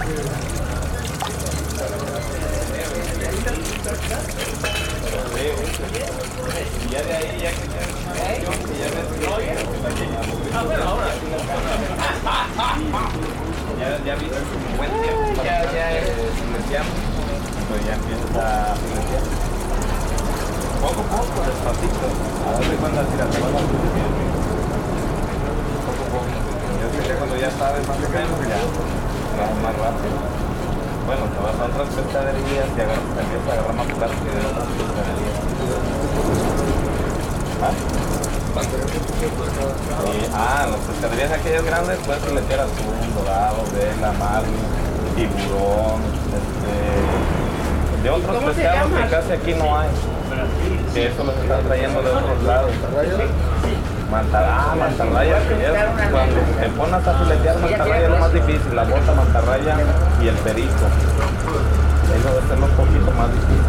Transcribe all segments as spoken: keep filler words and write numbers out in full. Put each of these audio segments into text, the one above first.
Ya de ahí ya que ya ya ya viste un buen tiempo ya ya silenciamos pues ya empiezas a silenciar poco a poco despacito a darle cuenta si la semana poco a poco yo sé que cuando ya sabes más o menos ya vas más rápido. Bueno, te vas a otras pescaderías y agarras, te empiezas a agarrar más plástico de otras pescaderías. ¿Ah? Y, ah, las pescaderías aquellas grandes puedes filetear atún, dorado, vela, marlin, tiburón, este, de otros pescados que casi aquí no hay. Que eso los están trayendo de otros lados. Mantarraya, ah, mantarraya, que es cuando te pones a filetear mantarraya es lo más difícil, la bota, mantarraya y el perico. Eso debe ser un poquito más difícil.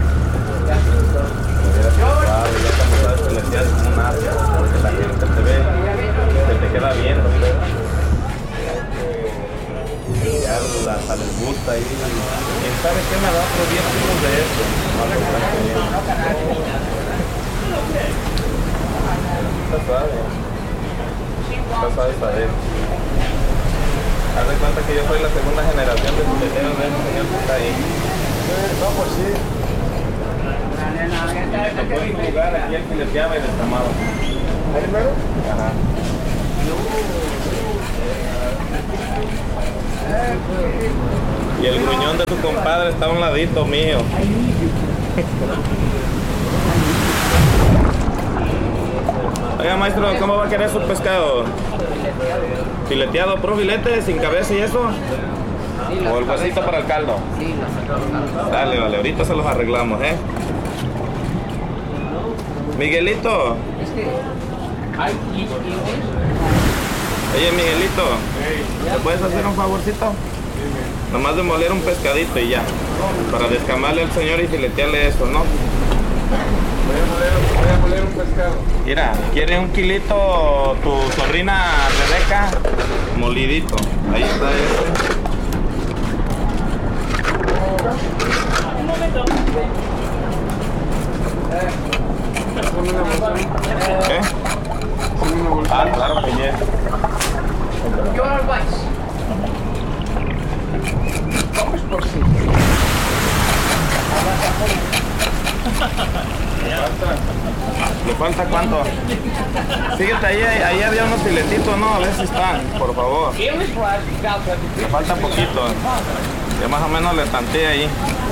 Suave, ya cuando sabes filetear es como un arte, porque la gente te ve, se te queda viendo, ¿verdad? Ya hasta les gusta y quién sabe qué me da otros diez kilos de esto. Está suave. Está suave para él. Haz de cuenta que yo soy la segunda generación de fileteros de ese señor que está ahí. No, pues sí. Me tocó en un lugar aquí el fileteaba y destamaba. ¿Ahí primero? Ajá. Y el gruñón de tu compadre está a un ladito mío. Oiga, maestro, ¿cómo va a querer su pescado? ¿Fileteado, pro filete, sin cabeza y eso? ¿O el huesito para el caldo? Dale, vale, ahorita se los arreglamos, ¿eh? Miguelito. Oye, Miguelito, ¿te puedes hacer un favorcito? Nomás de moler un pescadito y ya. Para descamarle al señor y filetearle eso, ¿no? Voy a moler, voy a moler un pescado. Mira, ¿quiere un kilito tu sobrina Rebeca? Molidito. Ahí está ese. Un momento. Ponme una bolsa. ¿Qué? Ponme una bolsa. Ah, claro que ya. Yo advice. Vamos por sí. ¿Le falta cuánto? Fíjate, ahí, ahí había unos filetitos, ¿no? A ver si están, por favor. Le falta poquito. Ya más o menos le tanteé ahí.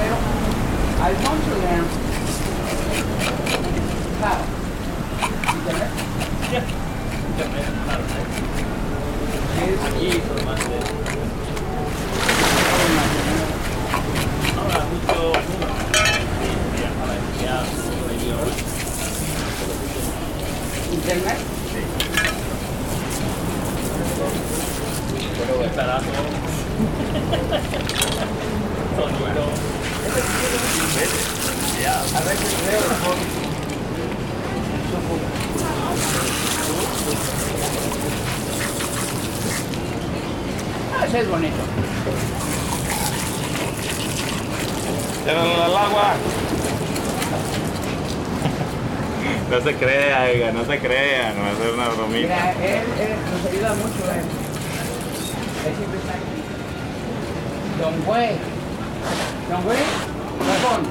¿Internet? Sí. Pero el carajo. Sonido. A veces veo el fondo. Ah, ese es bonito. Llévalo al agua. No se crea, oiga, no se crea, no va a ser una bromita. Mira, él, él nos ayuda mucho, él. Él siempre está aquí. Don Güey. Don Güey, Japón.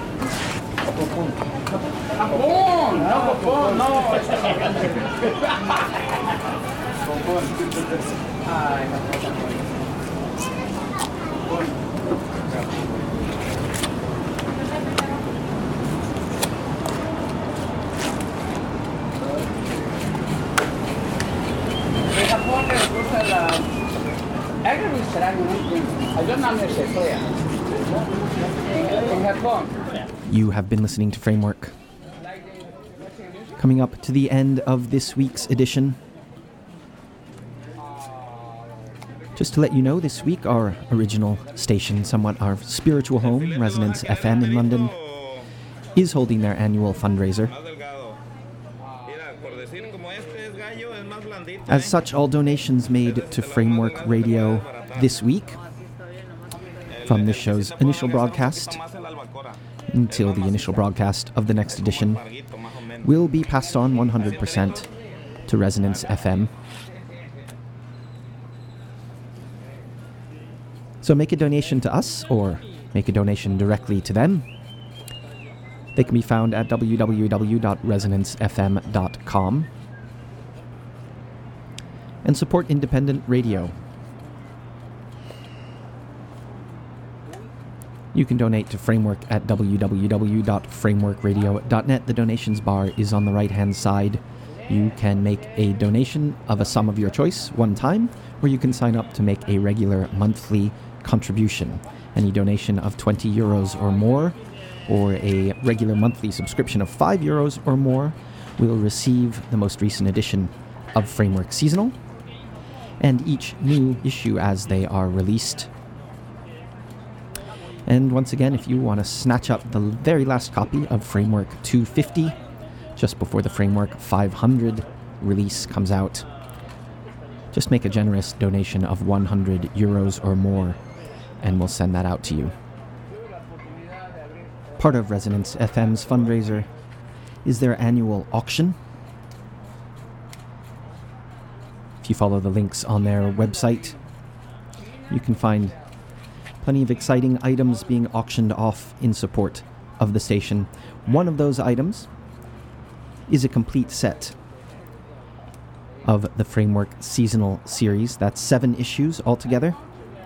Japón. No, Japón, no. Japón. Ay, Japón. En Japón les gusta la... Hay que visitar un... Yo no me sé, fea. En Japón. You have been listening to Framework. Coming up to the end of this week's edition. Just to let you know, this week our original station, somewhat our spiritual home, Resonance F M in London, is holding their annual fundraiser. As such, all donations made to Framework Radio this week from this show's initial broadcast until the initial broadcast of the next edition will be passed on one hundred percent to Resonance F M. So make a donation to us or make a donation directly to them. They can be found at w w w dot resonance f m dot com. And support independent radio. You can donate to Framework at w w w dot framework radio dot net. The donations bar is on the right-hand side. You can make a donation of a sum of your choice one time, or you can sign up to make a regular monthly contribution. Any donation of twenty euros or more, or a regular monthly subscription of five euros or more, will receive the most recent edition of Framework Seasonal, and each new issue as they are released. And once again, if you want to snatch up the very last copy of Framework two fifty, just before the Framework five hundred release comes out, just make a generous donation of one hundred euros or more, and we'll send that out to you. Part of Resonance F M's fundraiser is their annual auction. If you follow the links on their website, you can find plenty of exciting items being auctioned off in support of the station. One of those items is a complete set of the Framework Seasonal series. That's seven issues altogether.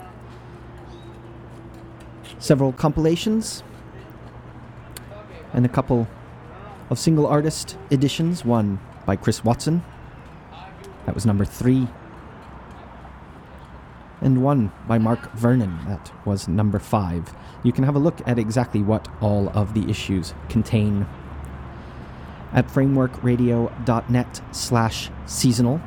Several compilations, and a couple of single artist editions, one by Chris Watson, that was number three, and one by Mark Vernon, that was number five. You can have a look at exactly what all of the issues contain at framework radio dot net slash seasonal,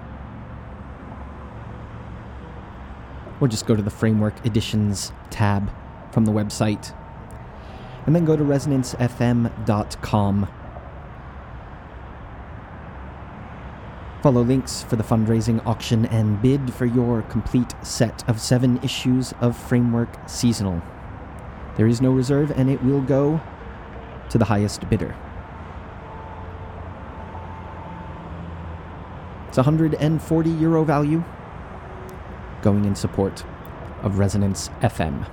or just go to the Framework Editions tab from the website, and then go to resonance f m dot com. Follow links for the fundraising auction and bid for your complete set of seven issues of Framework Seasonal. There is no reserve, and it will go to the highest bidder. It's one hundred forty euro value, going in support of Resonance F M.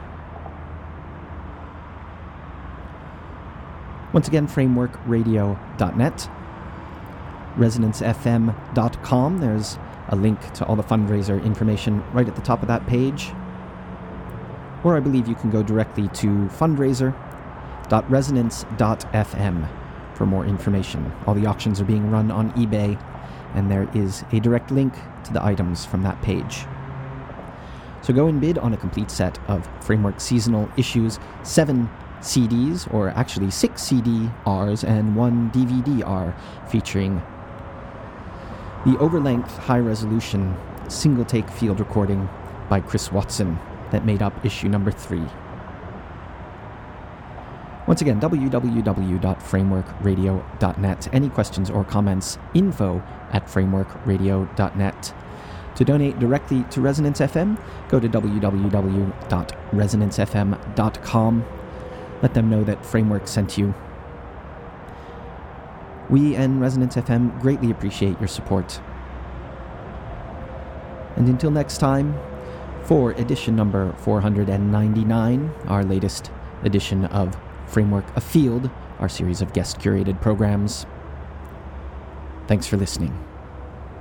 Once again, framework radio dot net. resonance f m dot com. There's a link to all the fundraiser information right at the top of that page. Or I believe you can go directly to fundraiser dot resonance dot f m for more information. All the auctions are being run on eBay, and there is a direct link to the items from that page. So go and bid on a complete set of Framework Seasonal issues, seven C Ds, or actually six C D Rs and one D V D R, featuring the overlength, high-resolution, single-take field recording by Chris Watson that made up issue number three. Once again, w w w dot framework radio dot net. Any questions or comments, info at framework radio dot net. To donate directly to Resonance F M, go to w w w dot resonance f m dot com. Let them know that Framework sent you. We and Resonance F M greatly appreciate your support. And until next time, for edition number four hundred ninety-nine, our latest edition of Framework Afield, our series of guest-curated programs, thanks for listening.